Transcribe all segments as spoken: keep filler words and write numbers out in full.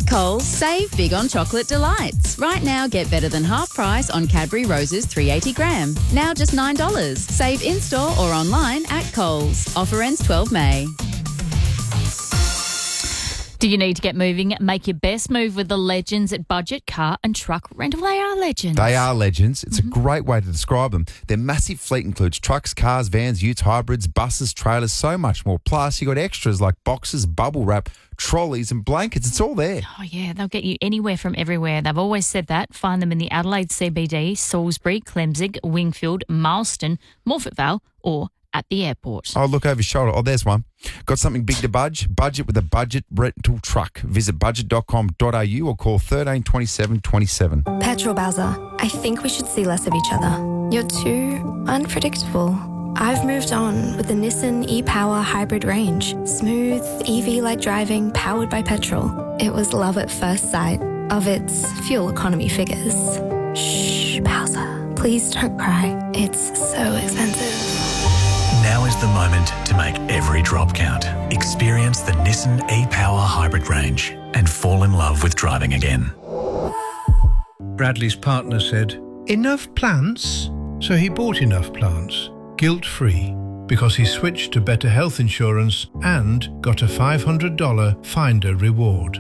At Coles, save big on chocolate delights. Right now, get better than half price on Cadbury Roses three hundred eighty gram. Now just nine dollars. Save in-store or online at Coles. Offer ends twelve May. Do you need to get moving? Make your best move with the legends at Budget Car and Truck Rental. They are legends. They are legends. It's Mm-hmm. a great way to describe them. Their massive fleet includes trucks, cars, vans, utes, hybrids, buses, trailers, so much more. Plus, you got extras like boxes, bubble wrap, trolleys and blankets. It's all there. Oh, yeah, they'll get you anywhere from everywhere. They've always said that. Find them in the Adelaide C B D, Salisbury, Clemzig, Wingfield, Marston, Morfett Vale or at the airport. Oh, look over your shoulder. Oh, there's one. Got something big to budge? Budget with a budget rental truck. Visit budget dot com dot a u or call thirteen twenty-seven twenty-seven. Petrol Bowser, I think we should see less of each other. You're too unpredictable. I've moved on with the Nissan e-Power hybrid range. Smooth, E V-like driving, powered by petrol. It was love at first sight of its fuel economy figures. Shh, Bowser. Please don't cry. It's so expensive. Now is the moment to make every drop count. Experience the Nissan e-Power hybrid range and fall in love with driving again. Bradley's partner said, "Enough plants?" So he bought enough plants, guilt-free, because he switched to better health insurance and got a five hundred dollars Finder reward.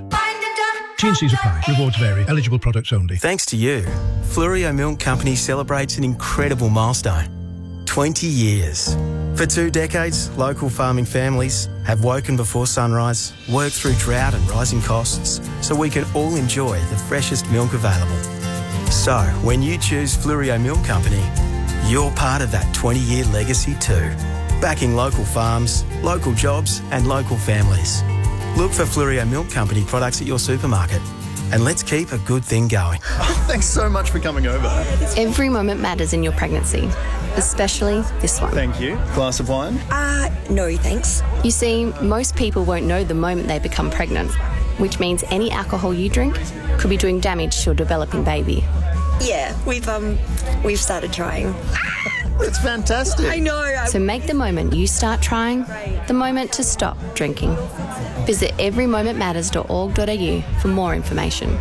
T and C's apply. Rewards vary. Eligible products only. Thanks to you, Fluorio Milk Company celebrates an incredible milestone. twenty years. For two decades, local farming families have woken before sunrise, worked through drought and rising costs, so we can all enjoy the freshest milk available. So, when you choose Fluorio Milk Company, you're part of that twenty-year legacy too. Backing local farms, local jobs and local families. Look for Fluorio Milk Company products at your supermarket. And let's keep a good thing going. Thanks so much for coming over. Every moment matters in your pregnancy, especially this one. Thank you. Glass of wine? Uh, no thanks. You see, most people won't know the moment they become pregnant, which means any alcohol you drink could be doing damage to your developing baby. Yeah, we've um, we've started trying. That's fantastic. I know. I... So make the moment you start trying the moment to stop drinking. Visit every moment matters dot org dot a u for more information.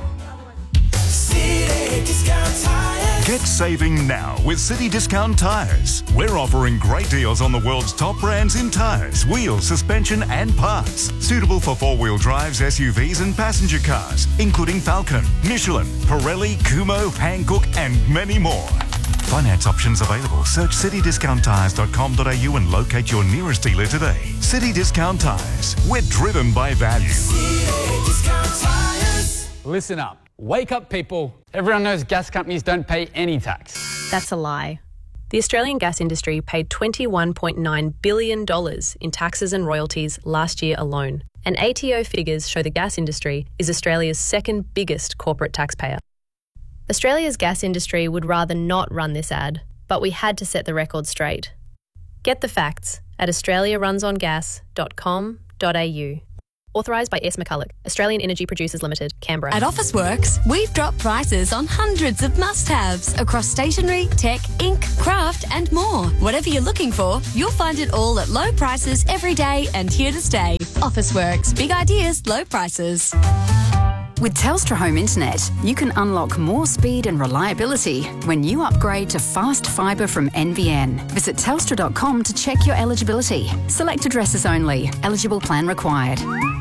Get saving now with City Discount Tyres. We're offering great deals on the world's top brands in tyres, wheels, suspension and parts. Suitable for four-wheel drives, S U Vs and passenger cars, including Falcon, Michelin, Pirelli, Kumho, Hankook and many more. Finance options available. Search city discount tyres dot com dot a u and locate your nearest dealer today. City Discount Tyres. We're driven by value. City Discount Tyres. Listen up. Wake up, people. Everyone knows gas companies don't pay any tax. That's a lie. The Australian gas industry paid twenty-one point nine billion dollars in taxes and royalties last year alone. And A T O figures show the gas industry is Australia's second biggest corporate taxpayer. Australia's gas industry would rather not run this ad, but we had to set the record straight. Get the facts at australia runs on gas dot com dot a u. Authorised by S. McCulloch, Australian Energy Producers Limited, Canberra. At Officeworks, we've dropped prices on hundreds of must-haves across stationery, tech, ink, craft and more. Whatever you're looking for, you'll find it all at low prices every day and here to stay. Officeworks, big ideas, low prices. With Telstra Home Internet, you can unlock more speed and reliability when you upgrade to fast fibre from N B N. Visit telstra dot com to check your eligibility. Select addresses only. Eligible plan required.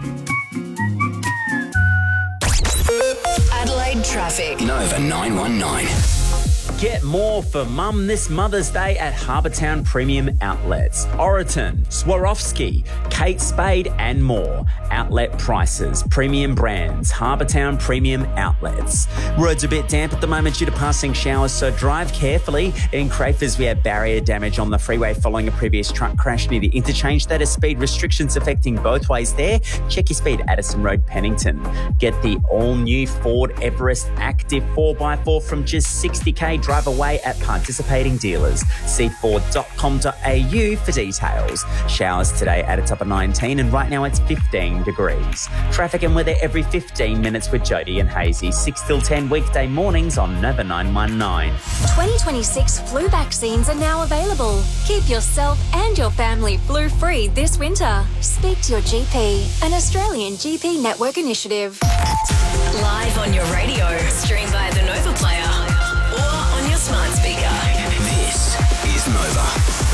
Adelaide traffic. Nova nine one nine. Get more for Mum this Mother's Day at Harbourtown Premium Outlets. Oroton, Swarovski, Kate Spade and more. Outlet prices, premium brands, Harbourtown Premium Outlets. Roads a bit damp at the moment due to passing showers, so drive carefully. In Crafers, we have barrier damage on the freeway following a previous truck crash near the interchange. That is speed restrictions affecting both ways there. Check your speed, Addison Road, Pennington. Get the all-new Ford Everest Active four by four from just sixty k. Drive away at participating dealers. See ford dot com dot a u for details. Showers today at a top of nineteen and right now it's fifteen degrees degrees. Traffic and weather every fifteen minutes with Jody and Hazy, six till ten weekday mornings on Nova nine one nine. twenty twenty-six flu vaccines are now available. Keep yourself and your family flu-free this winter. Speak to your G P, an Australian G P network initiative. Live on your radio, stream via the Nova Player or on your smart speaker. This is Nova.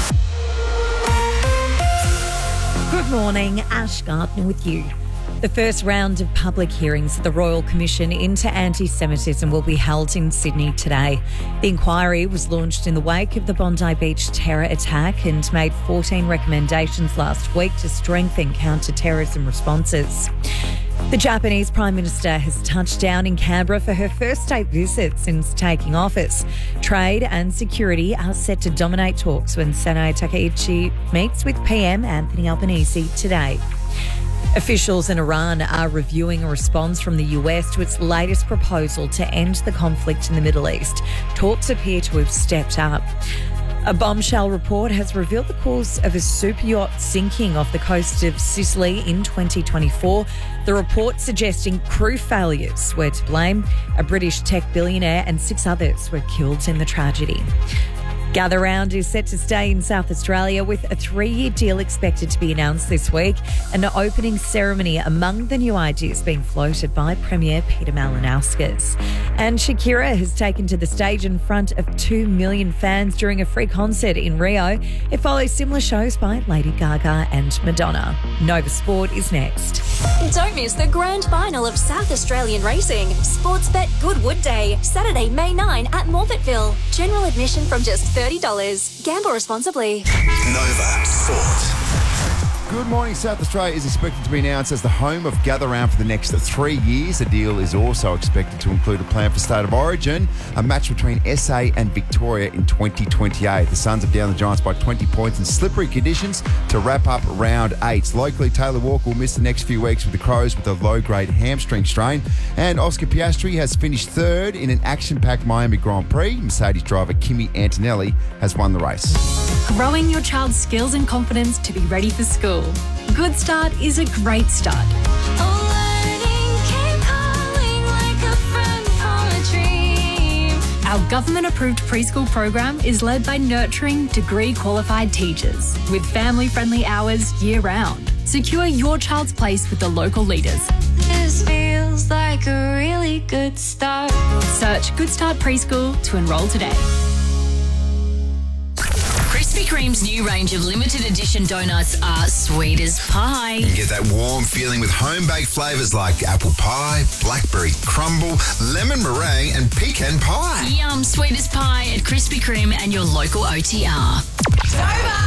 Good morning, Ash Gardner with you. The first round of public hearings at the Royal Commission into Anti-Semitism will be held in Sydney today. The inquiry was launched in the wake of the Bondi Beach terror attack and made fourteen recommendations last week to strengthen counter-terrorism responses. The Japanese Prime Minister has touched down in Canberra for her first state visit since taking office. Trade and security are set to dominate talks when Senator Takaichi meets with P M Anthony Albanese today. Officials in Iran are reviewing a response from the U S to its latest proposal to end the conflict in the Middle East. Talks appear to have stepped up. A bombshell report has revealed the cause of a super yacht sinking off the coast of Sicily in twenty twenty-four. The report suggesting crew failures were to blame. A British tech billionaire and six others were killed in the tragedy. Gather Round is set to stay in South Australia with a three-year deal expected to be announced this week. An opening ceremony among the new ideas being floated by Premier Peter Malinowskis. And Shakira has taken to the stage in front of two million fans during a free concert in Rio. It follows similar shows by Lady Gaga and Madonna. Nova Sport is next. Don't miss the grand final of South Australian racing. Sportsbet Goodwood Day, Saturday, May ninth at Morphettville. General admission from just thirty dollars. Gamble responsibly. Nova Sport. Good morning. South Australia is expected to be announced as the home of Gather Round for the next three years. The deal is also expected to include a plan for State of Origin, a match between S A and Victoria in twenty twenty-eight. The Suns have down the Giants by twenty points in slippery conditions to wrap up round eight. Locally, Taylor Walker will miss the next few weeks with the Crows with a low-grade hamstring strain. And Oscar Piastri has finished third in an action-packed Miami Grand Prix. Mercedes driver Kimi Antonelli has won the race. Growing your child's skills and confidence to be ready for school. Good Start is a great start. Our government-approved preschool program is led by nurturing, degree-qualified teachers with family-friendly hours year-round. Secure your child's place with the local leaders. This feels like a really good start. Search Good Start Preschool to enrol today. Krispy Kreme's new range of limited edition donuts are sweet as pie. You get that warm feeling with home-baked flavours like apple pie, blackberry crumble, lemon meringue and pecan pie. Yum, sweet as pie at Krispy Kreme and your local O T R. Nova!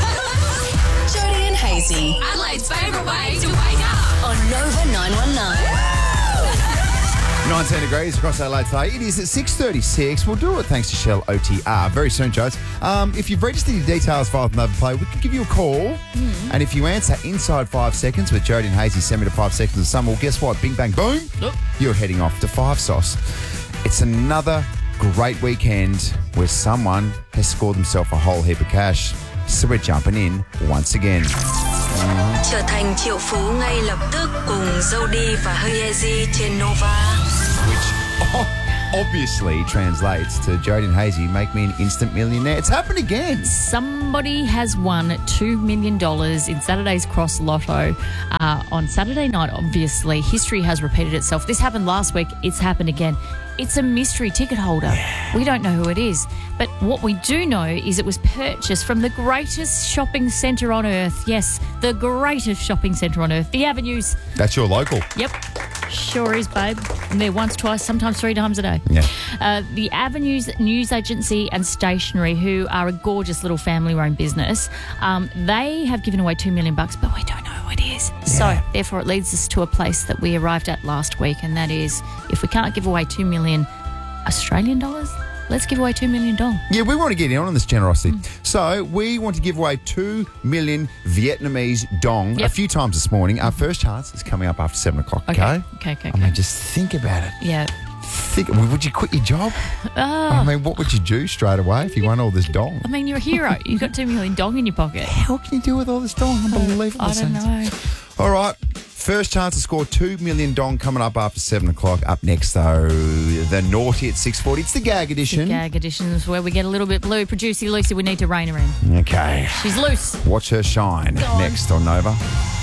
Jody and Hazy. Adelaide's favourite way to wake up. On Nova nine one nine. nineteen degrees across Adelaide today. It is at six thirty-six. We'll do it thanks to Shell O T R very soon, Jodes. Um, if you've registered your details via the Nova Play, we can give you a call. Mm. And if you answer inside five seconds with Jody and Hazy, send me to five seconds of summer. Well, guess what? Bing, bang, boom. Oh. You're heading off to Five Sauce. It's another great weekend where someone has scored themselves a whole heap of cash. So we're jumping in once again. Trở thành triệu phú ngay lập tức cùng Jody và Hazy trên Nova. Which oh, obviously translates to Jody and Hazy, make me an instant millionaire. It's happened again. Somebody has won two million dollars in Saturday's Cross Lotto uh, on Saturday night, obviously. History has repeated itself. This happened last week. It's happened again. It's a mystery ticket holder. Yeah. We don't know who it is. But what we do know is it was purchased from the greatest shopping centre on earth. Yes, the greatest shopping centre on earth, the Avenues. That's your local. Yep. Sure is, babe. I'm there once, twice, sometimes three times a day. Yeah. Uh, the Avenues News Agency and Stationery, who are a gorgeous little family-run business, um, they have given away two million bucks, but we don't know who it is. Yeah. So, therefore, it leads us to a place that we arrived at last week, and that is, if we can't give away two million Australian dollars, let's give away two million dong. Yeah, we want to get in on this generosity. Mm. So we want to give away two million Vietnamese dong yep. a few times this morning. Our first chance is coming up after seven o'clock, okay? Okay, okay, okay. I mean, just think about it. Yeah. Think, would you quit your job? Oh. I mean, what would you do straight away if you won all this dong? I mean, you're a hero. You've got two million dong in your pocket. How can you do with all this dong? Unbelievable. I don't know. All right. First chance to score two million dong coming up after seven o'clock. Up next, though, the naughty at six forty. It's the gag edition. The gag edition is where we get a little bit blue. Producer Lucy, we need to rein her in. Okay. She's loose. Watch her shine Go on. next on Nova.